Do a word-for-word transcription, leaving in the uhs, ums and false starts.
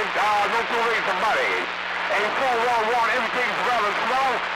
uh, no two ways about it. A four one one, everything's rather slow.